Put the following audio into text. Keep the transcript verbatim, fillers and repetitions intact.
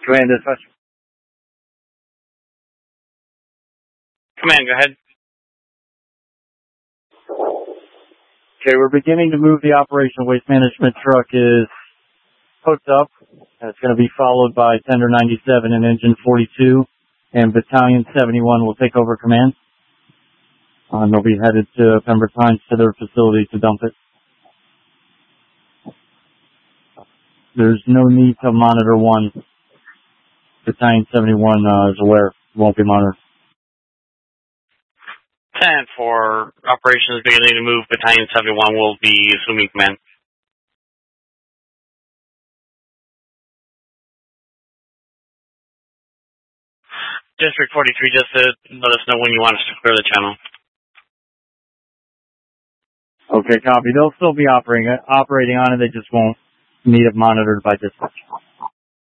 Command dispatch. Command, go ahead. Okay, we're beginning to move the operation. Waste management truck is hooked up, and it's going to be followed by Tender ninety-seven and Engine forty-two, and Battalion seventy-one will take over command. Uh, and they'll be headed to Pembroke Pines to their facility to dump it. There's no need to monitor one. Battalion seventy-one uh, is aware. Won't be monitored. ten for operations beginning to move. Battalion seventy-one will be assuming command. District forty-three, just to let us know when you want us to clear the channel. Okay, copy. They'll still be operating operating on it. They just won't need it monitored by dispatch.